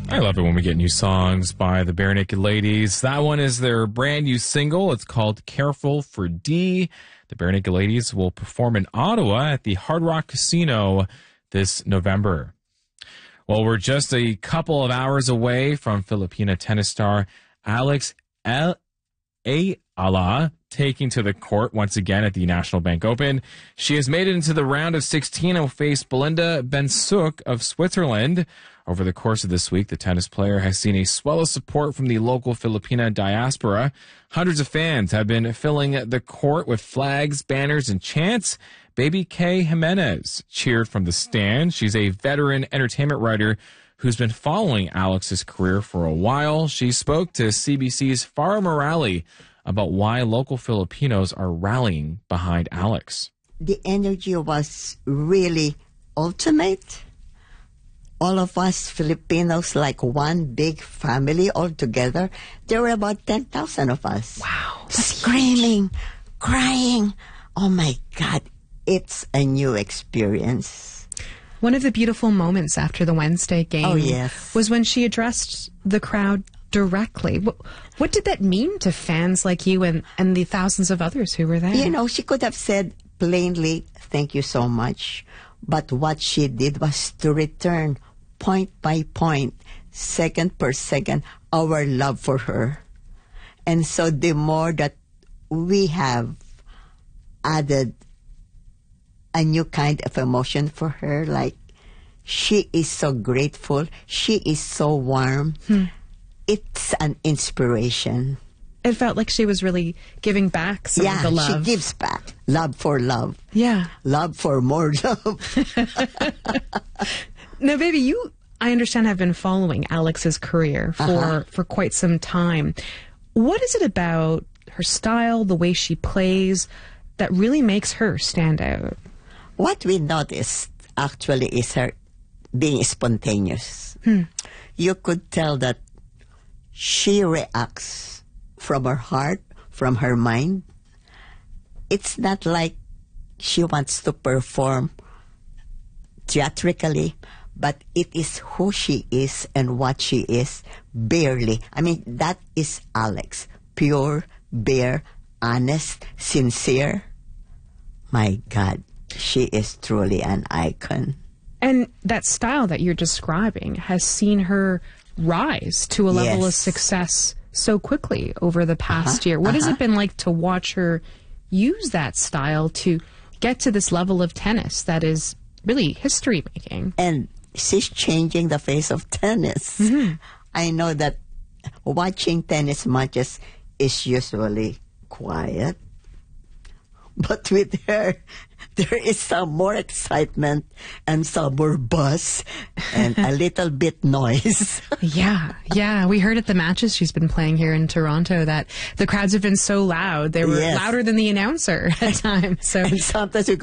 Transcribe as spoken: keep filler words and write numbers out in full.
I love it when we get new songs by the Barenaked Ladies. That one is their brand new single. It's called Careful for D. The Barenaked Ladies will perform in Ottawa at the Hard Rock Casino this November. Well, we're just a couple of hours away from Filipina tennis star Alex El Ayala taking to the court once again at the National Bank Open. She has made it into the round of sixteen and will face Belinda Bencic of Switzerland. Over the course of this week, the tennis player has seen a swell of support from the local Filipina diaspora. Hundreds of fans have been filling the court with flags, banners, and chants. Baby Kay Jimenez cheered from the stand. She's a veteran entertainment writer who's been following Alex's career for a while. She spoke to C B C's Farah Morali about why local Filipinos are rallying behind Alex. The energy was really ultimate. All of us Filipinos, like one big family all together. There were about ten thousand of us. Wow. Screaming, crying. Oh my God, it's a new experience. One of the beautiful moments after the Wednesday game oh, yes. was when she addressed the crowd directly. What, what did that mean to fans like you and, and the thousands of others who were there? You know, she could have said plainly, thank you so much. But what she did was to return point by point, second per second, our love for her. And so the more that we have added a new kind of emotion for her, like she is so grateful, she is so warm. Hmm. It's an inspiration. It felt like she was really giving back some yeah, of the love. Yeah, she gives back. Love for love. Yeah. Love for more love. Now, baby, you, I understand, have been following Alex's career for, uh-huh. for quite some time. What is it about her style, the way she plays, that really makes her stand out? What we noticed, actually, is her being spontaneous. Hmm. You could tell that she reacts from her heart, from her mind. It's not like she wants to perform theatrically, but it is who she is and what she is, barely. I mean, that is Alex. Pure, bare, honest, sincere. My God, she is truly an icon. And that style that you're describing has seen her rise to a level yes. of success so quickly over the past uh-huh, year. What uh-huh. has it been like to watch her use that style to get to this level of tennis that is really history-making? And she's changing the face of tennis. Mm-hmm. I know that watching tennis matches is usually quiet, but with her, there is some more excitement and some more buzz and a little bit noise. yeah, yeah. We heard at the matches she's been playing here in Toronto that the crowds have been so loud. They were yes. louder than the announcer at times. So and sometimes you go,